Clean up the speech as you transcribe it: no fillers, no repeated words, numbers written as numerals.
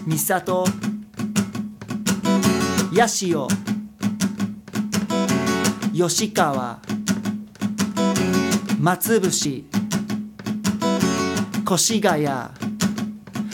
三郷、八潮、吉川、松伏、越谷、